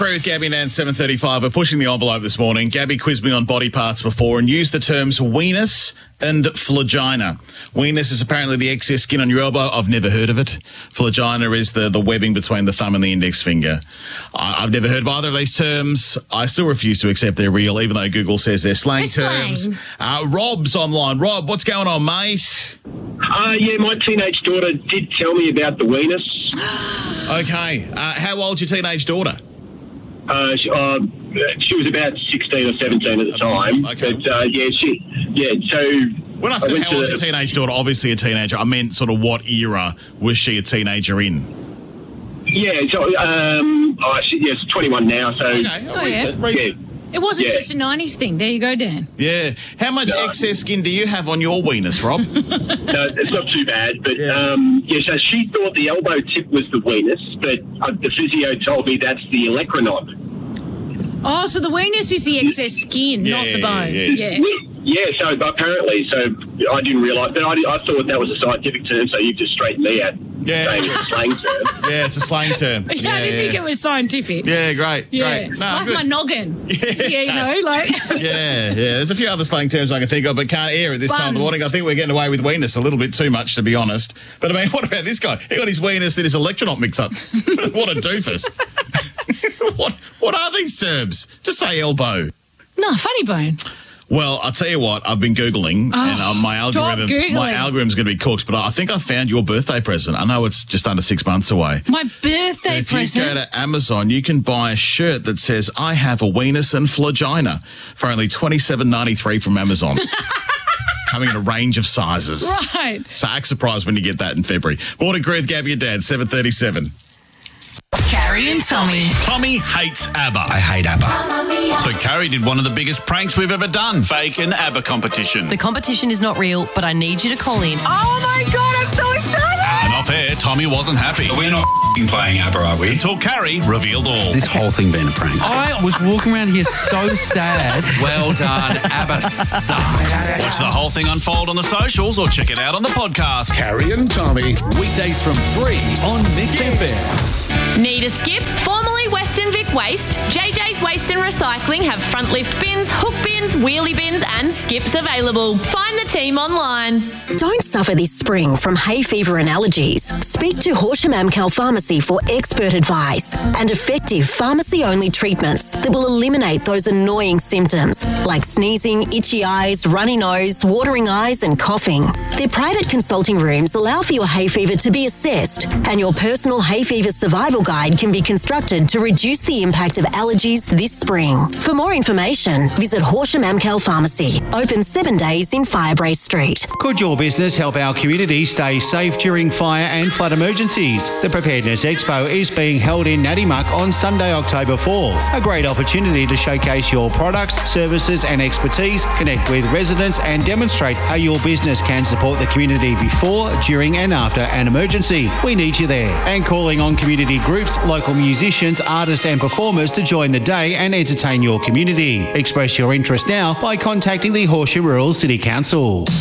Crew with Gabby and Ann, 7:35. We're pushing the envelope this morning. Gabby quizzed me on body parts before and used the terms weenus and flagina. Weenus is apparently the excess skin on your elbow. I've never heard of it. Flagina is the webbing between the thumb and the index finger. I've never heard of either of these terms. I still refuse to accept they're real, even though Google says they're slang terms. Rob's online. Rob, what's going on, mate? Yeah, my teenage daughter did tell me about the weenus. Okay. How old's your teenage daughter? She was about 16 or 17 at the time. Okay. But, so... When I said how old's your teenage daughter, obviously a teenager, I meant sort of what era was she a teenager in? Yeah, so, she's 21 now, so... Okay, recent. It wasn't just a 90s thing. There you go, Dan. Yeah. How much excess skin do you have on your weenus, Rob? No, it's not too bad. But, so she thought the elbow tip was the weenus, but the physio told me that's the olecranon. Oh, so the weenus is the excess skin, not the bone. Yeah, so apparently, I didn't realise, but I thought that was a scientific term, so you've just straightened me out saying it's a slang term. Yeah, it's a slang term. I didn't think it was scientific. Yeah, great. Yeah. Great. No, like good. my noggin. Yeah. There's a few other slang terms I can think of, but can't air at this time of the morning. I think we're getting away with weenus a little bit too much, to be honest. But, I mean, what about this guy? He got his weenus and his electronaut mix-up. What a doofus. What are these terms? Just say elbow. No, funny bone. Well, I'll tell you what, I've been Googling and my algorithm's going to be cooked, but I think I found your birthday present. I know it's just under 6 months away. My birthday present? If you go to Amazon, you can buy a shirt that says, I have a weenus and flagina for only $27.93 from Amazon. Coming in a range of sizes. Right. So act surprised when you get that in February. Morning Crew with Gabby and Dad, 7:37. Carrie and Tommy. Tommy hates ABBA. I hate ABBA. So Carrie did one of the biggest pranks we've ever done. Fake an ABBA competition. The competition is not real, but I need you to call in. Oh, my God, I'm so excited. And off air, Tommy wasn't happy. We're not playing ABBA, are we? Until Carrie revealed all. This whole thing being a prank. I was walking around here so sad. Well done, ABBA sucks. Watch the whole thing unfold on the socials or check it out on the podcast. Carrie and Tommy. Weekdays from 3 on Mix FM. Need a skip? Formerly Western Vic Waste, JJ's Waste and Recycling have front lift bins, hook bins, wheelie bins and skips available. Find the team online. Don't suffer this spring from hay fever and allergies. Speak to Horsham Amcal Pharmacy for expert advice and effective pharmacy-only treatments that will eliminate those annoying symptoms like sneezing, itchy eyes, runny nose, watering eyes and coughing. Their private consulting rooms allow for your hay fever to be assessed, and your personal hay fever survival guide can be constructed to reduce the impact of allergies this spring. For more information, visit Horsham Amcal Pharmacy, open 7 days in Firebrace Street. Could your business help our community stay safe during fire and flood emergencies? The Preparedness Expo is being held in Natimuck on Sunday, October 4th. A great opportunity to showcase your products, services and expertise, connect with residents and demonstrate how your business can support the community before, during and after an emergency. We need you there. And calling on community groups, local musicians, artists and performers to join the day and entertain your community. Express your interest now by contacting the Horsham Rural City Council.